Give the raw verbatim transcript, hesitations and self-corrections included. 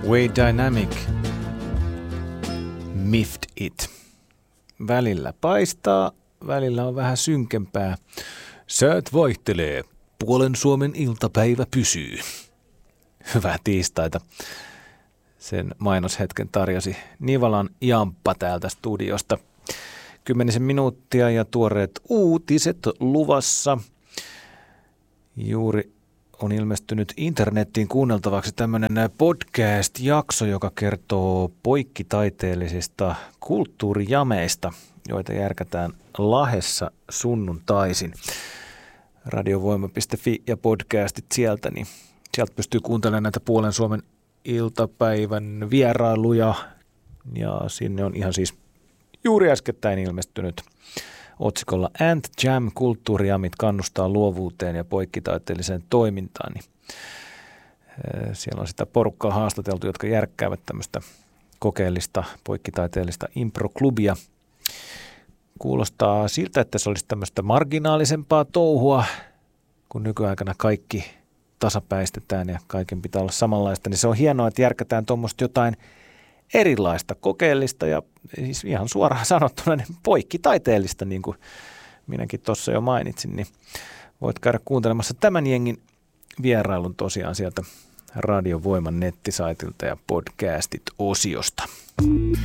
Way Dynamic. Miffed It. Välillä paistaa, välillä on vähän synkempää. Säät vaihtelee. Puolen Suomen iltapäivä pysyy. Hyvää tiistaita. Sen mainoshetken tarjosi Nivalan Jamppa täältä studiosta. Kymmenisen minuuttia ja tuoreet uutiset luvassa. Juuri on ilmestynyt internettiin kuunneltavaksi tämmöinen podcast-jakso, joka kertoo poikkitaiteellisista kulttuurijameista, joita järkätään Lahdessa sunnuntaisin. radiovoima piste fi ja podcastit sieltä, niin sieltä pystyy kuuntelemaan näitä Puolen Suomen iltapäivän vierailuja. Ja sinne on ihan siis juuri äskettäin ilmestynyt otsikolla Ant Jam kulttuurijamit kannustaa luovuuteen ja poikkitaiteelliseen toimintaan. Niin siellä on sitä porukkaa haastateltu, jotka järkkäävät tämmöistä kokeellista poikkitaiteellista improklubia. Kuulostaa siltä, että se olisi tämmöistä marginaalisempaa touhua, kun nykyaikana kaikki tasapäistetään ja kaiken pitää olla samanlaista. Niin se on hienoa, että järkätään tuommoista jotain erilaista, kokeellista ja siis ihan suoraan sanottuna niin poikkitaiteellista, niin kuin minäkin tuossa jo mainitsin, niin voit käydä kuuntelemassa tämän jengin vierailun tosiaan sieltä Radiovoiman nettisaitilta ja podcastit-osiosta.